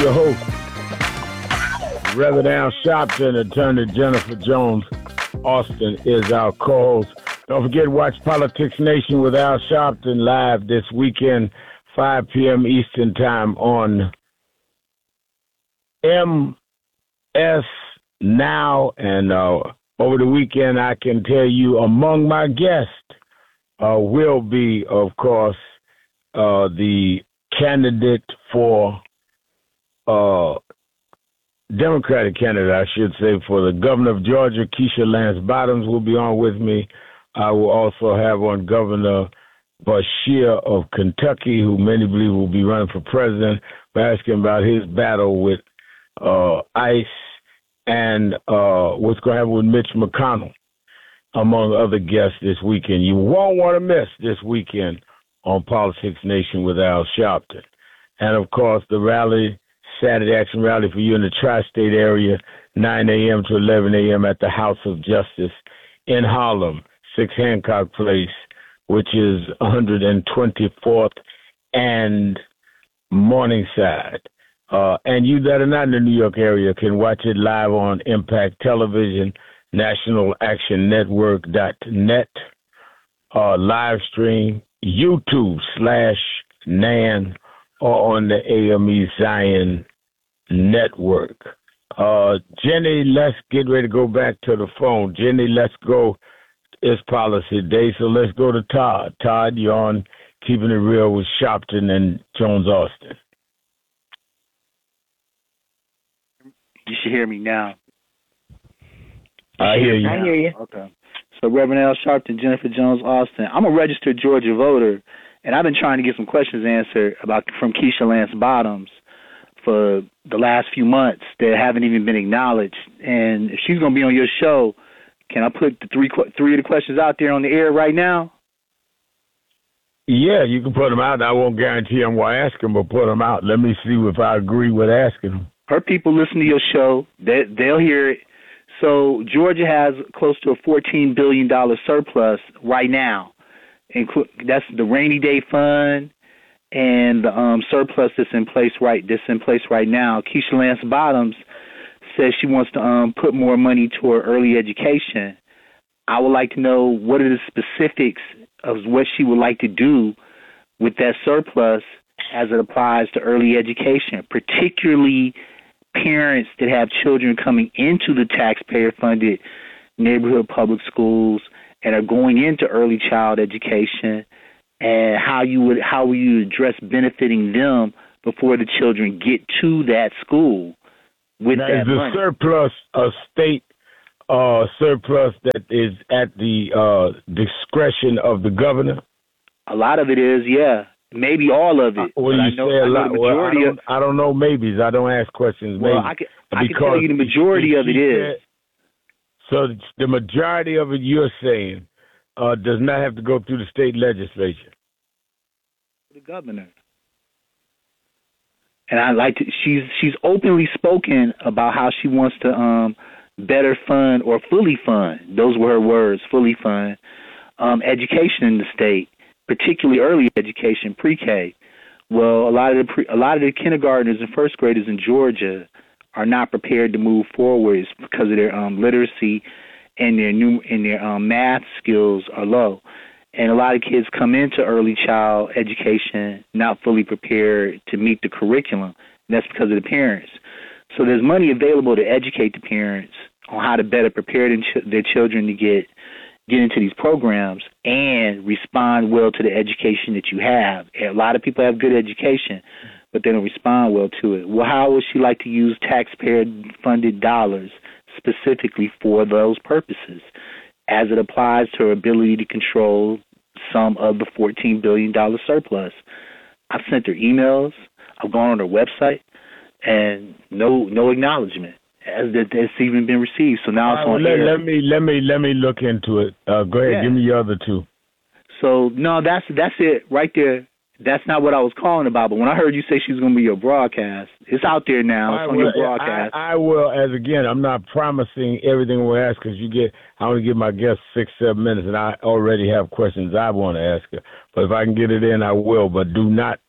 Your host, Reverend Al Sharpton, attorney Jennifer Jones Austin is our co-host. Don't forget to watch Politics Nation with Al Sharpton live this weekend, 5 p.m. Eastern Time on MS Now. And over the weekend, I can tell you among my guests will be, of course, the candidate for Democratic candidate, I should say, for the governor of Georgia, Keisha Lance Bottoms, will be on with me. I will also have on Governor Beshear of Kentucky, who many believe will be running for president. We're asking about his battle with ICE and what's going to happen with Mitch McConnell, among other guests this weekend. You won't want to miss this weekend on Politics Nation with Al Sharpton. And, of course, the rally, Saturday Action Rally for you in the tri-state area, 9 a.m. to 11 a.m. at the House of Justice in Harlem, 6 Hancock Place, which is 124th and Morningside. And you that are not in the New York area can watch it live on Impact Television, National Action Network.net, live stream, YouTube/NAN, or on the AME Zion Network. Jenny, let's get ready to go back to the phone. Jenny, let's go. It's policy day, so let's go to Todd. Todd, you're on Keeping It Real with Sharpton and Jones Austin. You should hear me now. I hear you. I hear you. Okay. So Reverend Al Sharpton, Jennifer Jones Austin. I'm a registered Georgia voter, and I've been trying to get some questions answered from Keisha Lance Bottoms for the last few months that haven't even been acknowledged. And if she's going to be on your show, can I put the three of the questions out there on the air right now? Yeah, you can put them out. I won't guarantee I'm going to ask them, but put them out. Let me see if I agree with asking them. Her people listen to your show. They'll hear it. So Georgia has close to a $14 billion surplus right now. That's the rainy day fund and the surplus that's in place right now. Keisha Lance Bottoms says she wants to put more money toward early education. I would like to know what are the specifics of what she would like to do with that surplus as it applies to early education, particularly parents that have children coming into the taxpayer-funded neighborhood public schools and are going into early child education, and how will you address benefiting them before the children get to that school with now, that is the money. Surplus a state surplus that is at the discretion of the governor? A lot of it is, yeah. Maybe all of it. Well, you say a lot. Well, I don't know maybes. I don't ask questions. Well, maybe. I can tell you the majority of it is. So the majority of it, you're saying, does not have to go through the state legislature. The governor. And I like to. She's openly spoken about how she wants to better fund or fully fund. Those were her words. Fully fund education in the state, particularly early education, pre-K. Well, a lot of the kindergartners and first graders in Georgia are not prepared to move forward because of their literacy and their math skills are low. And a lot of kids come into early child education not fully prepared to meet the curriculum. And that's because of the parents. So there's money available to educate the parents on how to better prepare their children to get into these programs and respond well to the education that you have. A lot of people have good education, but they don't respond well to it. Well, how would she like to use taxpayer-funded dollars specifically for those purposes as it applies to her ability to control some of the $14 billion surplus? I've sent her emails. I've gone on her website, and no acknowledgement as that it's even been received. So now it's on air. Let me look into it. Go ahead, Yeah. Give me your other two. So no, that's it right there. That's not what I was calling about. But when I heard you say she's going to be your broadcast, it's out there now. It's on your broadcast. I will, as again, I'm not promising everything we'll ask because I want to give my guests 6-7 minutes, and I already have questions I want to ask her. But if I can get it in, I will. But do not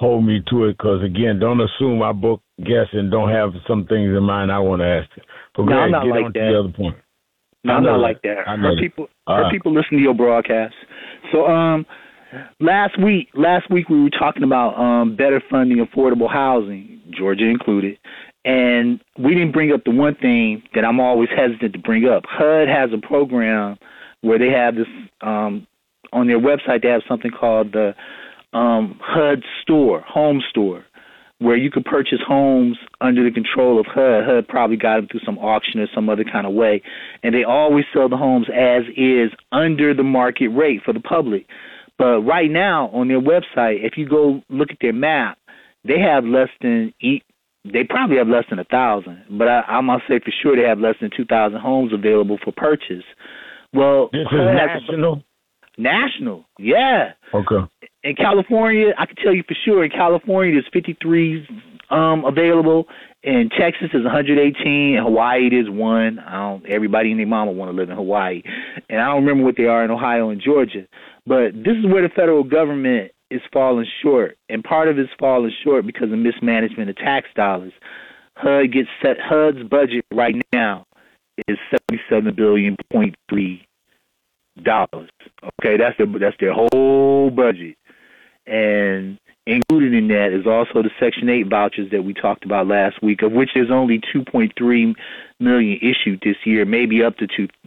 hold me to it, because, again, don't assume I book guests and don't have some things in mind I want to ask you. But no, I'm not get like on that. to the other point. No, I'm not like that. Her people listen to your broadcast. So last week we were talking about better funding affordable housing, Georgia included, and we didn't bring up the one thing that I'm always hesitant to bring up. HUD has a program where they have this on their website. They have something called the HUD store, home store, where you could purchase homes under the control of HUD. HUD probably got them through some auction or some other kind of way. And they always sell the homes as is under the market rate for the public. But right now on their website, if you go look at their map, they probably have less than 1,000. But I'm going to say for sure they have less than 2,000 homes available for purchase. Well, this is national? National, yeah. Okay. In California, I can tell you for sure, in California, there's 53 available. In Texas, there's 118. In Hawaii, there's 1. Everybody and their mama want to live in Hawaii. And I don't remember what they are in Ohio and Georgia. But this is where the federal government is falling short. And part of it's falling short because of mismanagement of tax dollars. HUD's budget right now is $77.3 billion. Okay, that's their whole budget. And included in that is also the Section 8 vouchers that we talked about last week, of which there's only 2.3 million issued this year, maybe up to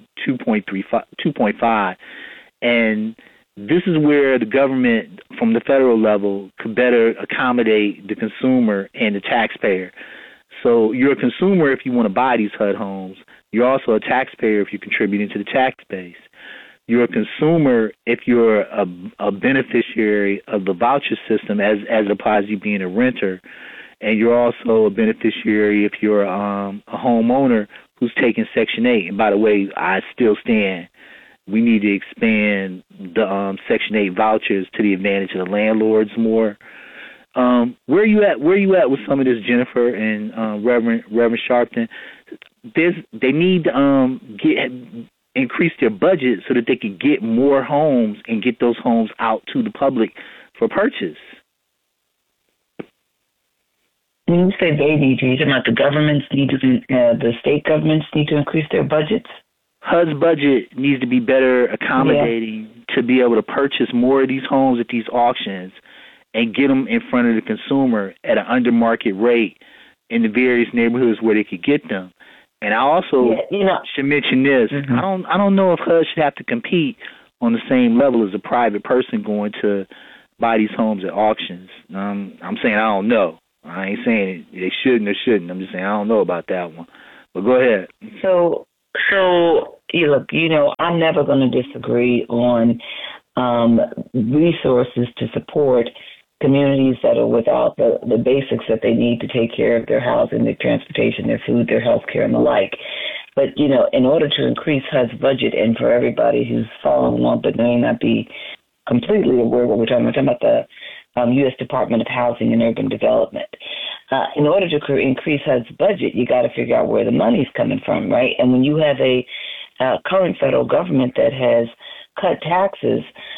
2.5. And this is where the government from the federal level could better accommodate the consumer and the taxpayer. So you're a consumer if you want to buy these HUD homes. You're also a taxpayer if you're contributing to the tax base. You're a consumer if you're a beneficiary of the voucher system as it applies to you being a renter. And you're also a beneficiary if you're a homeowner who's taking Section 8. And by the way, I still stand. We need to expand the Section 8 vouchers to the advantage of the landlords more. Where are you at with some of this, Jennifer and Reverend Sharpton? They need to increase their budget so that they can get more homes and get those homes out to the public for purchase. When you say they need to, you're talking about the state governments need to increase their budgets? HUD's budget needs to be better accommodating to be able to purchase more of these homes at these auctions and get them in front of the consumer at an under market rate in the various neighborhoods where they could get them. And I also should mention this. Mm-hmm. I don't know if HUD should have to compete on the same level as a private person going to buy these homes at auctions. I'm saying I don't know. I ain't saying they shouldn't or shouldn't. I'm just saying I don't know about that one. But go ahead. So look, I'm never going to disagree on resources to support communities that are without the basics that they need to take care of their housing, their transportation, their food, their health care, and the like. But, in order to increase HUD's budget, and for everybody who's following along but may not be completely aware of what we're talking about the U.S. Department of Housing and Urban Development. In order to increase HUD's budget, you got to figure out where the money's coming from, right? And when you have a current federal government that has cut taxes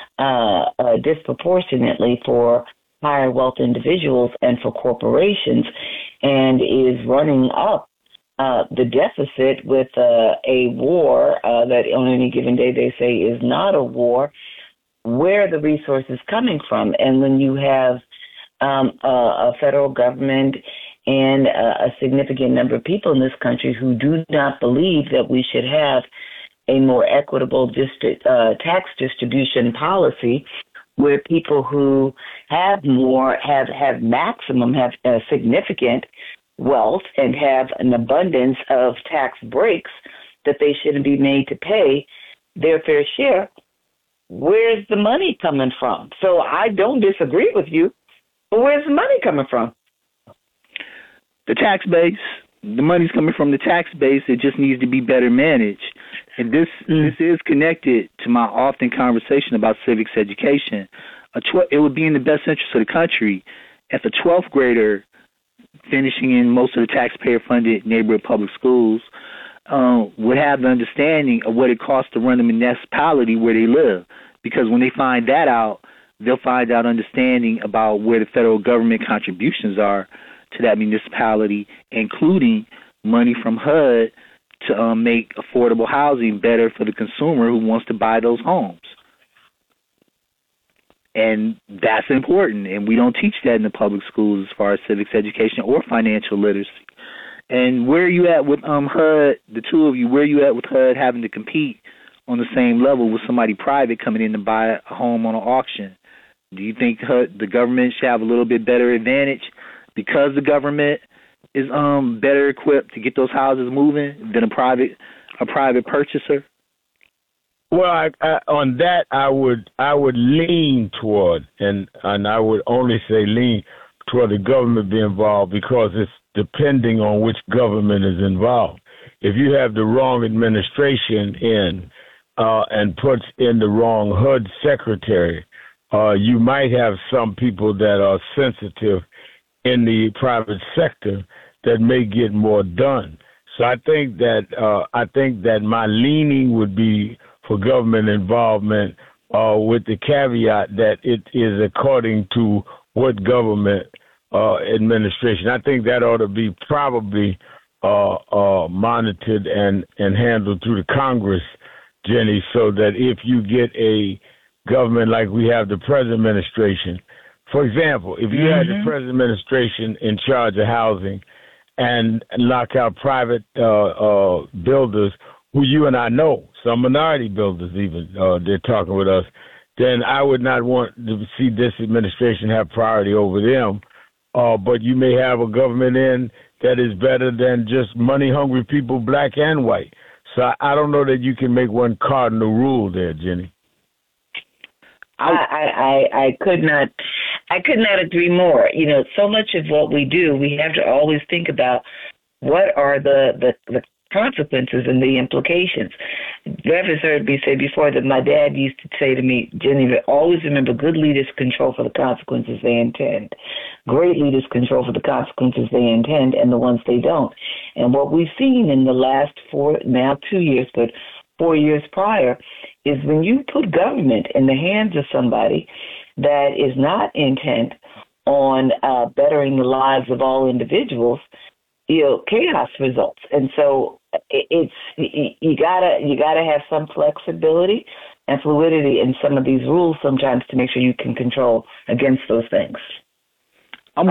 disproportionately for higher wealth individuals and for corporations, and is running up the deficit with a war that on any given day they say is not a war, where are the resources coming from? And when you have a federal government and a significant number of people in this country who do not believe that we should have a more equitable tax distribution policy, where people who have more, have significant wealth and have an abundance of tax breaks that they shouldn't be made to pay their fair share, where's the money coming from? So I don't disagree with you, but where's the money coming from? The tax base. The money's coming from the tax base. It just needs to be better managed. And this is connected to my often conversation about civics education. It would be in the best interest of the country if a 12th grader finishing in most of the taxpayer-funded neighborhood public schools would have the understanding of what it costs to run the municipality where they live. Because when they find that out, they'll find out understanding about where the federal government contributions are to that municipality, including money from HUD to make affordable housing better for the consumer who wants to buy those homes. And that's important, and we don't teach that in the public schools as far as civics education or financial literacy. And where are you at with HUD, the two of you, where are you at with HUD having to compete on the same level with somebody private coming in to buy a home on an auction? Do you think the government should have a little bit better advantage because the government is better equipped to get those houses moving than a private purchaser? Well, on that, I would lean toward, and I would only say lean toward the government being involved because it's depending on which government is involved. If you have the wrong administration in and puts in the wrong HUD secretary, you might have some people that are sensitive in the private sector that may get more done. So I think that my leaning would be for government involvement, with the caveat that it is according to what government administration. I think that ought to be probably monitored and handled through the Congress, Jenny, so that if you get a government like we have the present administration, for example, if you had the present administration in charge of housing and lock out private builders who you and I know, some minority builders even, they're talking with us, then I would not want to see this administration have priority over them. But you may have a government in that is better than just money-hungry people, black and white. So I don't know that you can make one cardinal rule there, Jenny. I could not agree more. You know, so much of what we do, we have to always think about what are the consequences and the implications. Reverend heard me say before that my dad used to say to me, Jenny, always remember good leaders control for the consequences they intend. Great leaders control for the consequences they intend and the ones they don't. And what we've seen in the last 2 years, but 4 years prior, is when you put government in the hands of somebody that is not intent on bettering the lives of all individuals, you know, chaos results. And so it's you gotta have some flexibility and fluidity in some of these rules sometimes to make sure you can control against those things. I'm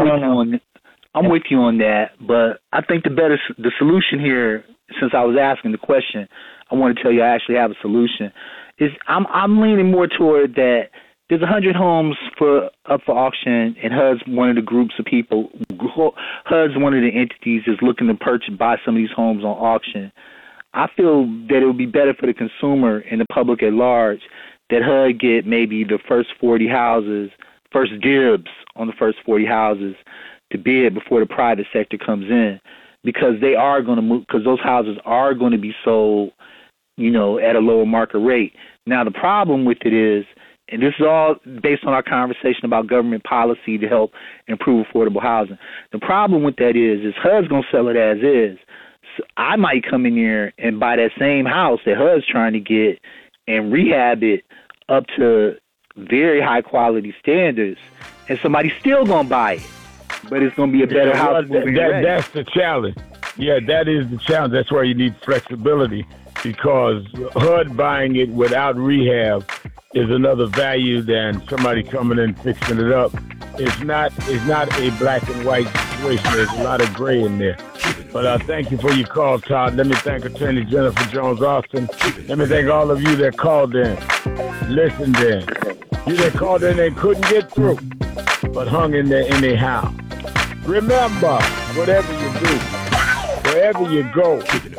with you on that, but I think the solution here, since I was asking the question, I want to tell you I actually have a solution. Is I'm leaning more toward that. There's 100 homes up for auction, and HUD's one of the groups of people. HUD's one of the entities that's looking to buy some of these homes on auction. I feel that it would be better for the consumer and the public at large that HUD get maybe the first 40 houses, first dibs on the first 40 houses to bid before the private sector comes in, because they are going to move, because those houses are going to be sold, you know, at a lower market rate. Now, the problem with it is, and this is all based on our conversation about government policy to help improve affordable housing. The problem with that is HUD's going to sell it as is. So I might come in here and buy that same house that HUD's trying to get and rehab it up to very high quality standards, and somebody's still going to buy it, but it's going to be a better house. That's the challenge. Yeah, that is the challenge. That's why you need flexibility, because HUD buying it without rehab is another value than somebody coming in fixing it up. It's not a black and white situation. There's a lot of gray in there. But thank you for your call, Todd. Let me thank Attorney Jennifer Jones-Austin. Let me thank all of you that called in, listened in. You that called in and couldn't get through, but hung in there anyhow. Remember, whatever you do, wherever you go,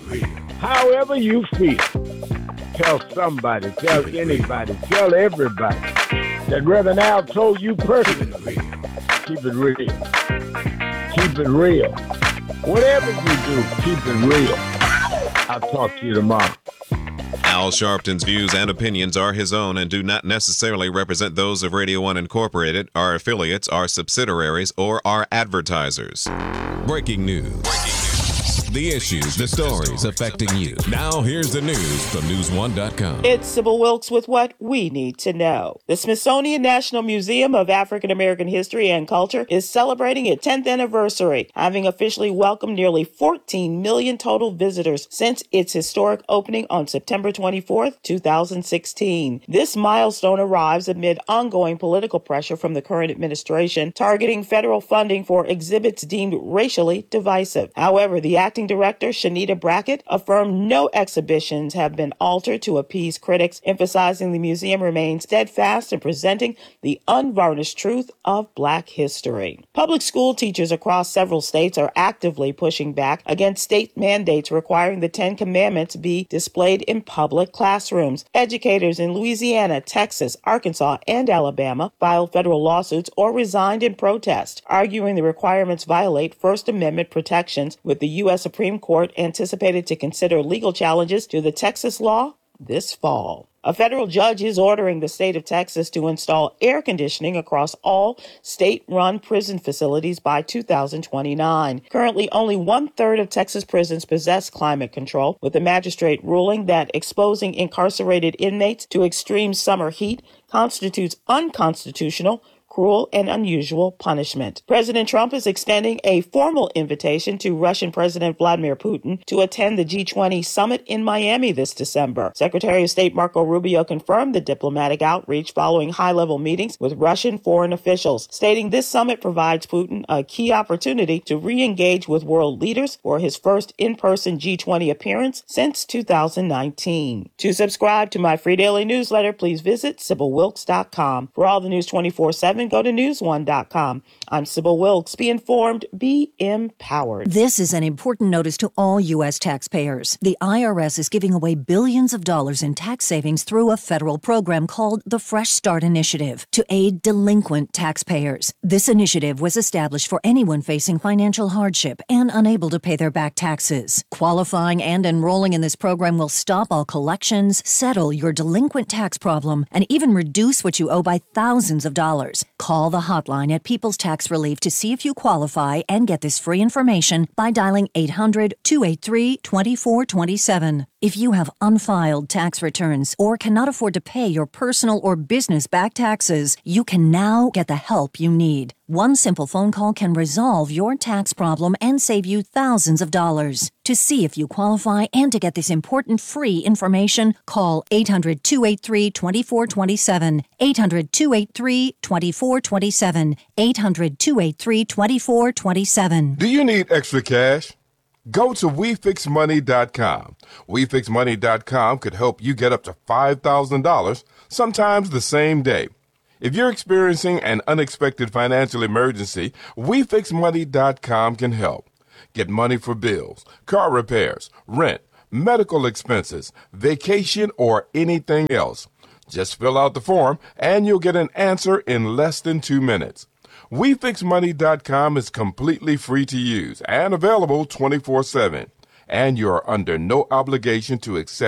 however you feel, tell somebody, tell anybody, tell everybody that Reverend Al told you personally. Keep it real. Keep it real. Whatever you do, keep it real. I'll talk to you tomorrow. Al Sharpton's views and opinions are his own and do not necessarily represent those of Radio One Incorporated, our affiliates, our subsidiaries, or our advertisers. Breaking news. the issues, the stories affecting you. Now here's the news from News1.com. It's Sybil Wilkes with what we need to know. The Smithsonian National Museum of African American History and Culture is celebrating its 10th anniversary, having officially welcomed nearly 14 million total visitors since its historic opening on September 24th, 2016. This milestone arrives amid ongoing political pressure from the current administration targeting federal funding for exhibits deemed racially divisive. However, the acting director, Shanita Brackett, affirmed no exhibitions have been altered to appease critics, emphasizing the museum remains steadfast in presenting the unvarnished truth of Black history. Public school teachers across several states are actively pushing back against state mandates requiring the Ten Commandments be displayed in public classrooms. Educators in Louisiana, Texas, Arkansas, and Alabama filed federal lawsuits or resigned in protest, arguing the requirements violate First Amendment protections, with the U.S. Supreme Court anticipated to consider legal challenges to the Texas law this fall. A federal judge is ordering the state of Texas to install air conditioning across all state-run prison facilities by 2029. Currently, only 1/3 of Texas prisons possess climate control, with the magistrate ruling that exposing incarcerated inmates to extreme summer heat constitutes unconstitutional, cruel, and unusual punishment. President Trump is extending a formal invitation to Russian President Vladimir Putin to attend the G20 summit in Miami this December. Secretary of State Marco Rubio confirmed the diplomatic outreach following high-level meetings with Russian foreign officials, stating this summit provides Putin a key opportunity to re-engage with world leaders for his first in-person G20 appearance since 2019. To subscribe to my free daily newsletter, please visit SybilWilkes.com. For all the news 24/7, go to News1.com. I'm Sybil Wilkes. Be informed, be empowered. This is an important notice to all U.S. taxpayers. The IRS is giving away billions of dollars in tax savings through a federal program called the Fresh Start Initiative to aid delinquent taxpayers. This initiative was established for anyone facing financial hardship and unable to pay their back taxes. Qualifying and enrolling in this program will stop all collections, settle your delinquent tax problem, and even reduce what you owe by thousands of dollars. Call the hotline at People's Tax Relief to see if you qualify and get this free information by dialing 800-283-2427. If you have unfiled tax returns or cannot afford to pay your personal or business back taxes, you can now get the help you need. One simple phone call can resolve your tax problem and save you thousands of dollars. To see if you qualify and to get this important free information, call 800-283-2427, 800-283-2427, 800-283-2427. Do you need extra cash? Go to WeFixMoney.com. WeFixMoney.com could help you get up to $5,000, sometimes the same day. If you're experiencing an unexpected financial emergency, WeFixMoney.com can help. Get money for bills, car repairs, rent, medical expenses, vacation, or anything else. Just fill out the form and you'll get an answer in less than 2 minutes. WeFixMoney.com is completely free to use and available 24/7. And you are under no obligation to accept